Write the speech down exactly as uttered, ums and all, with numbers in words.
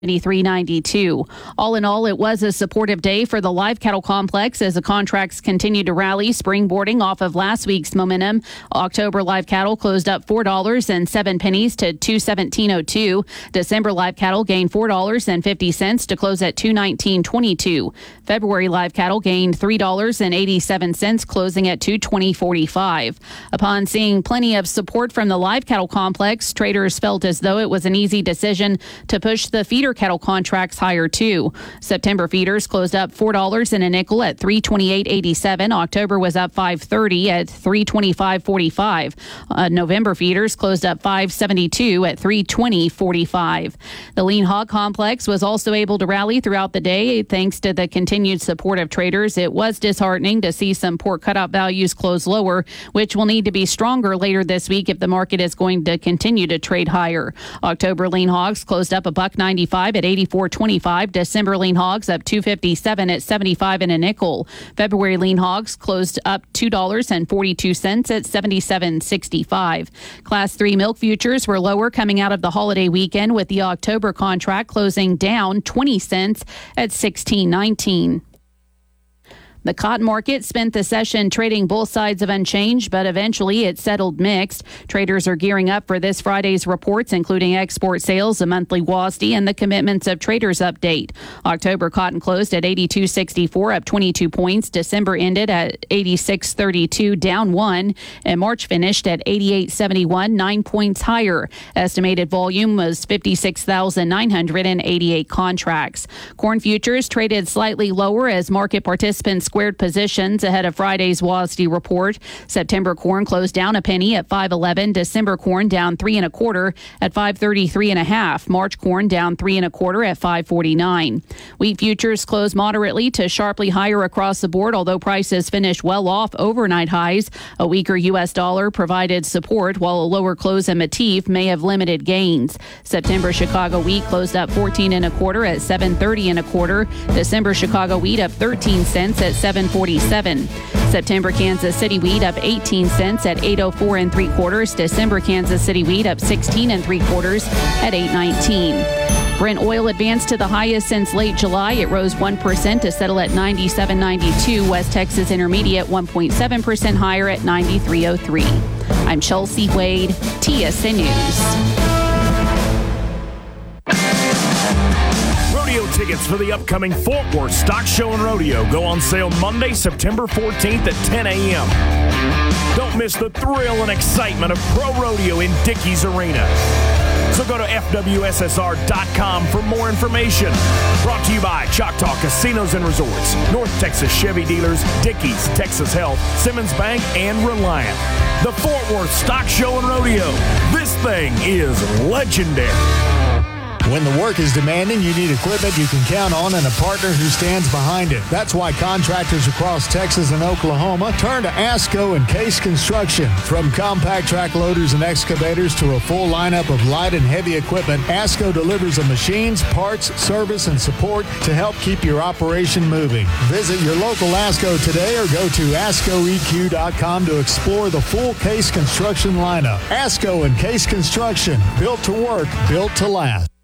seventy-three ninety-two. All in all, it was a supportive day for the live cattle complex as the contracts continue to rally, springboarding off of last week's momentum. October live cattle closed up four dollars and seven pennies to two seventeen oh two. December live cattle gained four dollars and fifty cents to close at two nineteen twenty-two. February live cattle gained three dollars and eighty-seven cents, closing at two twenty forty-five. Upon seeing plenty of support from the live cattle complex, traders felt as though it was an easy decision to push the feeder cattle contracts higher too. September feeders closed up four dollars and a nickel at three twenty-eight eighty-seven. October was up five thirty at three twenty-five forty-five. Uh, November feeders closed up five seventy-two at three twenty forty-five. The lean hog complex was also able to rally throughout the day thanks to the continued support of traders. It was disheartening to see some pork cutout values close lower, which will need to be stronger later this week if the market is going to continue to trade higher. October lean hogs closed up a buck ninety-five at eighty-four twenty-five. December lean hogs up two fifty-seven at seventy-five and a nickel. February lean hogs closed up two dollars and forty-two cents at seventy-seven sixty-five. Class three milk futures were lower coming out of the holiday weekend, with the October contract closing down twenty cents at sixteen nineteen. The cotton market spent the session trading both sides of unchanged, but eventually it settled mixed. Traders are gearing up for this Friday's reports, including export sales, a monthly W A S D, and the commitments of traders update. October cotton closed at eighty-two sixty-four, up twenty-two points. December ended at eighty-six thirty-two, down one, and March finished at eighty-eight seventy-one, nine points higher. Estimated volume was fifty-six thousand nine hundred eighty-eight contracts. Corn futures traded slightly lower as market participants squared positions ahead of Friday's W A S D report. September corn closed down a penny at five eleven. December corn down three and a quarter at five thirty-three and a half. March corn down three and a quarter at five forty-nine. Wheat futures closed moderately to sharply higher across the board, although prices finished well off overnight highs. A weaker U S dollar provided support, while a lower close in Matif may have limited gains. September Chicago wheat closed up fourteen and a quarter at seven thirty and a quarter. December Chicago wheat up thirteen cents at seven forty-seven. September Kansas City wheat up eighteen cents at eight oh four and three quarters. December Kansas City wheat up sixteen and three quarters at eight nineteen. Brent oil advanced to the highest since late July. It rose one percent to settle at ninety-seven ninety-two. West Texas Intermediate one point seven percent higher at ninety-three oh three. I'm Chelsea Wade, T S N News. Rodeo tickets for the upcoming Fort Worth Stock Show and Rodeo go on sale Monday, September fourteenth at ten a.m. Don't miss the thrill and excitement of pro rodeo in Dickies Arena. So go to F W S S R dot com for more information. Brought to you by Choctaw Casinos and Resorts, North Texas Chevy Dealers, Dickies, Texas Health, Simmons Bank, and Reliant. The Fort Worth Stock Show and Rodeo. This thing is legendary. When the work is demanding, you need equipment you can count on and a partner who stands behind it. That's why contractors across Texas and Oklahoma turn to ASCO and Case Construction. From compact track loaders and excavators to a full lineup of light and heavy equipment, ASCO delivers the machines, parts, service, and support to help keep your operation moving. Visit your local ASCO today or go to asco e q dot com to explore the full Case Construction lineup. ASCO and Case Construction, built to work, built to last.